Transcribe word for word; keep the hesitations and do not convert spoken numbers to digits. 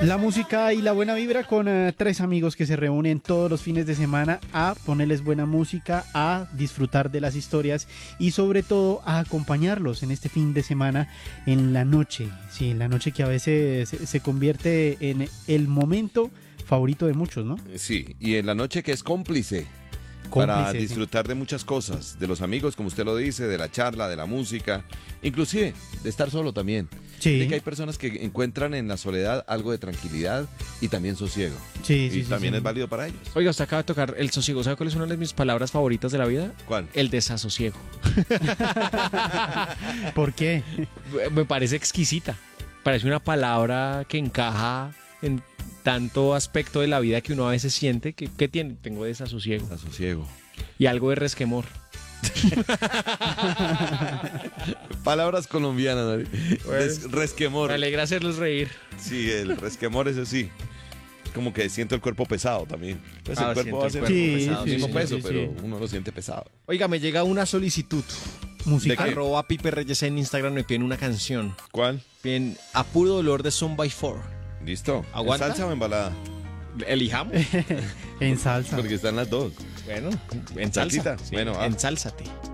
La música y la buena vibra con uh, tres amigos que se reúnen todos los fines de semana a ponerles buena música, a disfrutar de las historias y sobre todo a acompañarlos en este fin de semana en la noche. Sí, en la noche que a veces se, se convierte en el momento favorito de muchos, ¿no? Sí, y en la noche que es cómplice. Cómplice, para sí. disfrutar de muchas cosas, de los amigos, como usted lo dice, de la charla, de la música, inclusive de estar solo también. Sí. De que hay personas que encuentran en la soledad algo de tranquilidad y también sosiego. Sí, sí, y sí, también sí. es válido para ellos. Oiga, usted acaba de tocar el sosiego. ¿Sabe cuál es una de mis palabras favoritas de la vida? ¿Cuál? El desasosiego. ¿Por qué? Me parece exquisita. Parece una palabra que encaja en tanto aspecto de la vida que uno a veces siente que, que tiene. Tengo desasosiego. Desasosiego. Y algo de resquemor. Palabras colombianas, ¿no? Des- resquemor. Me alegra hacerlos reír. Sí, el resquemor, eso sí. Es como que siento el cuerpo pesado también. Pues Ah, el cuerpo siento va a el ser cuerpo Sí, pesado, sí, mismo sí, peso, sí, pero sí. uno lo siente pesado. Oiga, me llega una solicitud. Música. ¿De qué? Arroba Pipe Reyes en Instagram, me piden una canción. ¿Cuál? Piden A Puro Dolor de Son by Four. ¿Listo? ¿Aguanta? ¿En salsa o en balada? Elijamos. En salsa. Porque están las dos. Bueno, en salsa. Salsita. Sí, Bueno, ah. ensálzate.